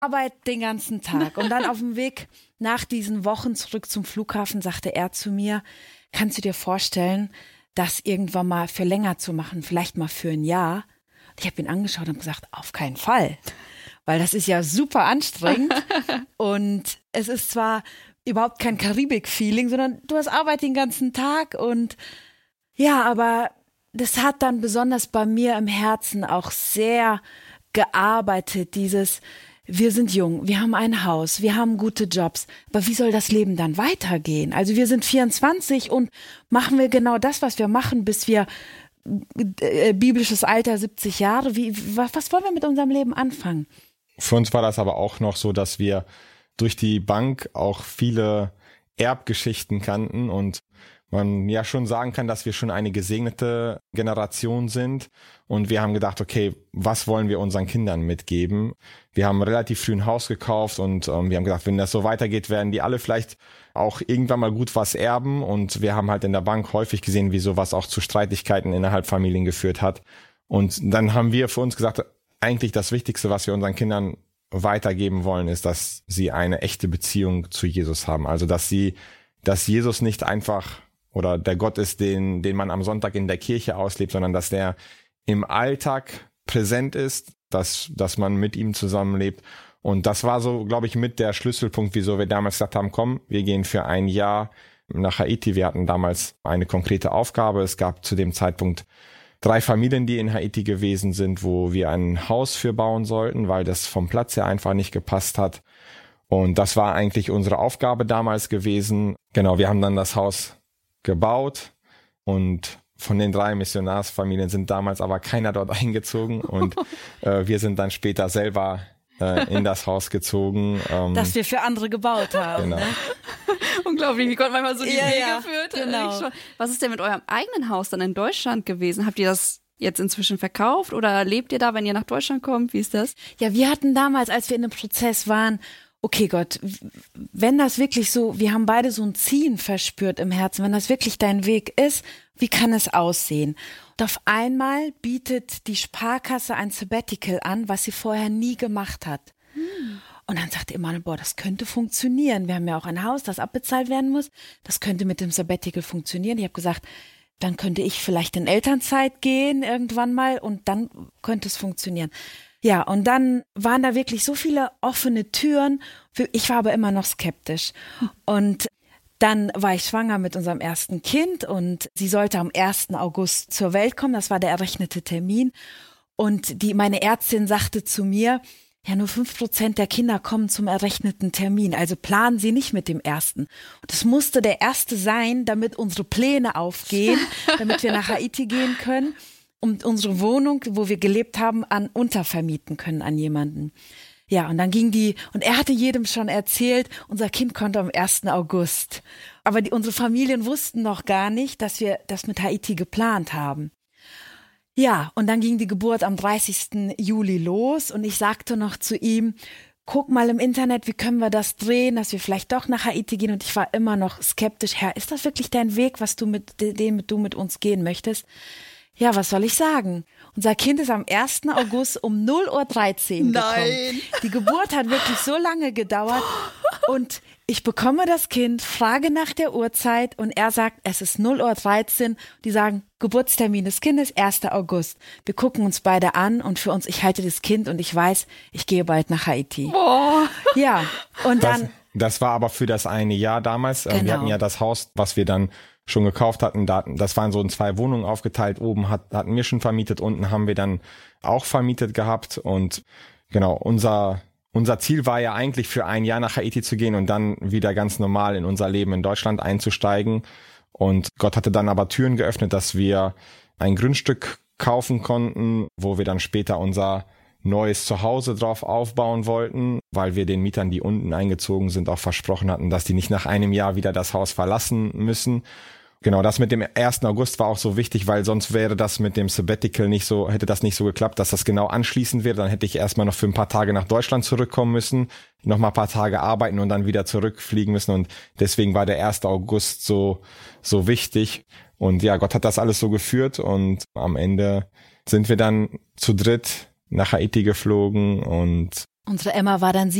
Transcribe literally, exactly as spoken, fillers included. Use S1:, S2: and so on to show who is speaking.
S1: Arbeit den ganzen Tag. Und dann auf dem Weg nach diesen Wochen zurück zum Flughafen sagte er zu mir, kannst du dir vorstellen, das irgendwann mal für länger zu machen, vielleicht mal für ein Jahr? Ich habe ihn angeschaut und gesagt, auf keinen Fall. Weil das ist ja super anstrengend und es ist zwar überhaupt kein Karibik-Feeling, sondern du hast Arbeit den ganzen Tag und ja, aber das hat dann besonders bei mir im Herzen auch sehr gearbeitet, dieses, wir sind jung, wir haben ein Haus, wir haben gute Jobs, aber wie soll das Leben dann weitergehen? Also wir sind vierundzwanzig und machen wir genau das, was wir machen, bis wir äh, biblisches Alter siebzig Jahre, wie, was, was wollen wir mit unserem Leben anfangen?
S2: Für uns war das aber auch noch so, dass wir durch die Bank auch viele Erbgeschichten kannten und man ja schon sagen kann, dass wir schon eine gesegnete Generation sind. Und wir haben gedacht, okay, was wollen wir unseren Kindern mitgeben? Wir haben relativ früh ein Haus gekauft und ähm, wir haben gedacht, wenn das so weitergeht, werden die alle vielleicht auch irgendwann mal gut was erben. Und wir haben halt in der Bank häufig gesehen, wie sowas auch zu Streitigkeiten innerhalb Familien geführt hat. Und dann haben wir für uns gesagt, eigentlich das Wichtigste, was wir unseren Kindern weitergeben wollen, ist, dass sie eine echte Beziehung zu Jesus haben. Also, dass sie, dass Jesus nicht einfach oder der Gott ist, den, den man am Sonntag in der Kirche auslebt, sondern dass der im Alltag präsent ist, dass, dass man mit ihm zusammenlebt. Und das war so, glaube ich, mit der Schlüsselpunkt, wieso wir damals gesagt haben, komm, wir gehen für ein Jahr nach Haiti. Wir hatten damals eine konkrete Aufgabe. Es gab zu dem Zeitpunkt drei Familien, die in Haiti gewesen sind, wo wir ein Haus für bauen sollten, weil das vom Platz her einfach nicht gepasst hat. Und das war eigentlich unsere Aufgabe damals gewesen. Genau, wir haben dann das Haus gebaut und von den drei Missionarsfamilien sind damals aber keiner dort eingezogen und äh, wir sind dann später selber äh, in das Haus gezogen. Ähm,
S1: das wir für andere gebaut haben.
S2: Genau.
S1: Ne?
S3: Unglaublich, wie Gott manchmal so die
S1: Ja,
S3: Wege
S1: ja,
S3: führt.
S1: genau.
S3: Was ist denn mit eurem eigenen Haus dann in Deutschland gewesen? Habt ihr das jetzt inzwischen verkauft oder lebt ihr da, wenn ihr nach Deutschland kommt? Wie ist das?
S1: Ja, wir hatten damals, als wir in dem Prozess waren, okay Gott, wenn das wirklich so, wir haben beide so ein Ziehen verspürt im Herzen, wenn das wirklich dein Weg ist, wie kann es aussehen? Und auf einmal bietet die Sparkasse ein Sabbatical an, was sie vorher nie gemacht hat. Hm. Und dann sagte Emanuel, boah, das könnte funktionieren. Wir haben ja auch ein Haus, das abbezahlt werden muss. Das könnte mit dem Sabbatical funktionieren. Ich habe gesagt, dann könnte ich vielleicht in Elternzeit gehen irgendwann mal und dann könnte es funktionieren. Ja, und dann waren da wirklich so viele offene Türen. Ich war aber immer noch skeptisch. Und dann war ich schwanger mit unserem ersten Kind und sie sollte am ersten August zur Welt kommen. Das war der errechnete Termin. Und die, meine Ärztin sagte zu mir, ja, nur fünf Prozent der Kinder kommen zum errechneten Termin. Also planen Sie nicht mit dem ersten. Und es musste der erste sein, damit unsere Pläne aufgehen, damit wir nach Haiti gehen können und unsere Wohnung, wo wir gelebt haben, an untervermieten können an jemanden. Ja, und dann ging die, und er hatte jedem schon erzählt, unser Kind kommt am ersten August. Aber die, unsere Familien wussten noch gar nicht, dass wir das mit Haiti geplant haben. Ja, und dann ging die Geburt am dreißigsten Juli los und ich sagte noch zu ihm, guck mal im Internet, wie können wir das drehen, dass wir vielleicht doch nach Haiti gehen. Und ich war immer noch skeptisch, Herr, ist das wirklich dein Weg, was du mit dem du mit uns gehen möchtest? Ja, was soll ich sagen? Unser Kind ist am ersten August um null Uhr dreizehn gekommen.
S3: Nein.
S1: Die Geburt hat wirklich so lange gedauert und ich bekomme das Kind, frage nach der Uhrzeit und er sagt, es ist null Uhr dreizehn. Die sagen, Geburtstermin des Kindes, erster August. Wir gucken uns beide an und für uns, ich halte das Kind und ich weiß, ich gehe bald nach Haiti.
S3: Boah.
S1: Ja, und
S2: das,
S1: dann...
S2: Das war aber für das eine Jahr damals.
S1: Genau.
S2: Wir hatten ja das Haus, was wir dann schon gekauft hatten. Das waren so in zwei Wohnungen aufgeteilt. Oben hat, hatten wir schon vermietet, unten haben wir dann auch vermietet gehabt. Und genau, unser unser Ziel war ja eigentlich für ein Jahr nach Haiti zu gehen und dann wieder ganz normal in unser Leben in Deutschland einzusteigen. Und Gott hatte dann aber Türen geöffnet, dass wir ein Grundstück kaufen konnten, wo wir dann später unser neues Zuhause drauf aufbauen wollten, weil wir den Mietern, die unten eingezogen sind, auch versprochen hatten, dass die nicht nach einem Jahr wieder das Haus verlassen müssen. Genau, das mit dem ersten August war auch so wichtig, weil sonst wäre das mit dem Sabbatical nicht so, hätte das nicht so geklappt, dass das genau anschließend wäre. Dann hätte ich erstmal noch für ein paar Tage nach Deutschland zurückkommen müssen, noch mal ein paar Tage arbeiten und dann wieder zurückfliegen müssen. Und deswegen war der erste August so, so wichtig. Und ja, Gott hat das alles so geführt und am Ende sind wir dann zu dritt nach Haiti geflogen und
S1: Unsere Emma war dann